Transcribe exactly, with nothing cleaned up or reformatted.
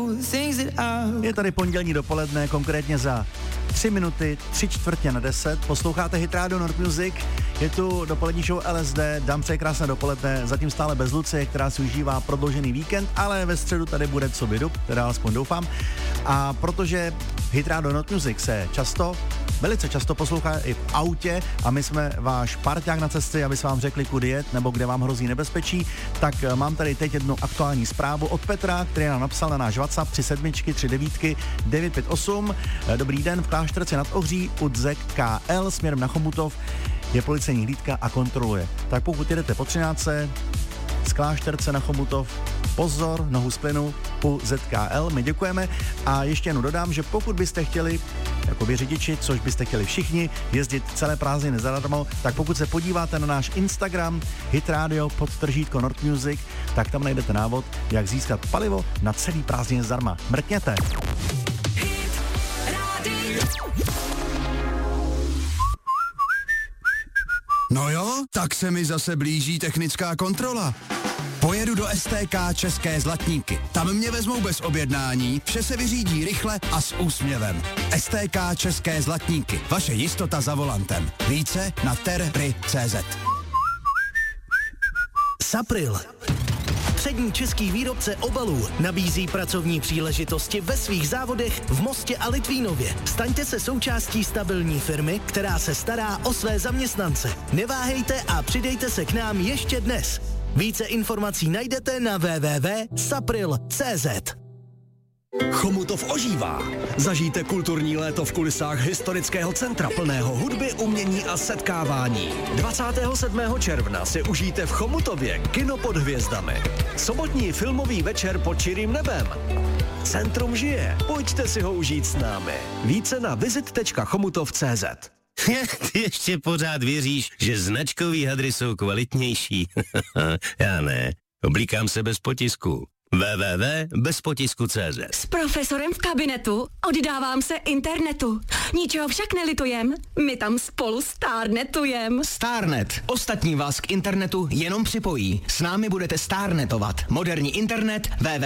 Je tady pondělní dopoledne, konkrétně za tři minuty, tři čtvrtě na deset. Posloucháte Hit Radio Nord Music. Je tu dopolední show L S D. Dám přeji krásné dopoledne, zatím stále bez Lucie, která si užívá prodloužený víkend, ale ve středu tady bude co by dub, teda alespoň doufám. A protože Hit Radio Nord Music se často, velice často poslouchá i v autě a my jsme váš parťák na cestě, aby jsme vám řekli, kudy jet nebo kde vám hrozí nebezpečí, tak mám tady teď jednu aktuální zprávu od Petra, který nám napsal na náš WhatsApp tři sedmičky, tři devítky, devět pět osm. Dobrý den, v Klášterci nad Ohří u D Z K L směrem na Chomutov je policejní hlídka a kontroluje. Tak pokud jedete po třináctce z Klášterce na Chomutov, pozor, nohu z plynu u Z K L, my děkujeme a ještě jednou dodám, že pokud byste chtěli jako vy řidiči, což byste chtěli všichni, jezdit celé prázdniny zadarmo, tak pokud se podíváte na náš Instagram Hit Radio podtržítko Nord Music, tak tam najdete návod, jak získat palivo na celý prázdniny zdarma. Mrkněte! No jo, tak se mi zase blíží technická kontrola. Pojedu do S T K České Zlatníky. Tam mě vezmou bez objednání, vše se vyřídí rychle a s úsměvem. S T K České Zlatníky. Vaše jistota za volantem. Více na terry tečka cé zet. Sapril. Přední český výrobce obalů nabízí pracovní příležitosti ve svých závodech v Mostě a Litvínově. Staňte se součástí stabilní firmy, která se stará o své zaměstnance. Neváhejte a přidejte se k nám ještě dnes. Více informací najdete na w w w tečka sapril tečka cé zet. Chomutov ožívá. Zažijte kulturní léto v kulisách historického centra plného hudby, umění a setkávání. dvacátého sedmého června si užijte v Chomutově kino pod hvězdami. Sobotní filmový večer pod čirým nebem. Centrum žije. Pojďte si ho užít s námi. Více na visit tečka chomutov tečka cé zet. Ty ještě pořád věříš, že značkový hadry jsou kvalitnější? Já ne. Oblíkám se bez potisku. w w w tečka bez potisku tečka cé zet. S profesorem v kabinetu oddávám se internetu. Ničeho však nelitujem, my tam spolu stárnetujem. Starnet. Ostatní vás k internetu jenom připojí. S námi budete starnetovat. Moderní internet w w